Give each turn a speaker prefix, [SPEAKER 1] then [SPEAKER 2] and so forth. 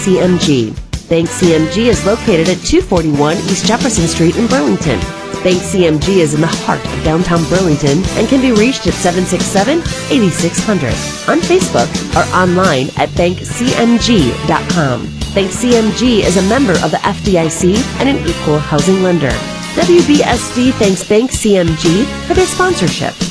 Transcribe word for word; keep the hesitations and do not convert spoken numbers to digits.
[SPEAKER 1] C M G. Bank C M G is located at two forty-one East Jefferson Street in Burlington. Bank C M G is in the heart of downtown Burlington and can be reached at seven six seven, eight six zero zero on Facebook or online at bank c m g dot com. Bank C M G is a member of the F D I C and an equal housing lender. W B S D thanks Bank C M G for their sponsorship.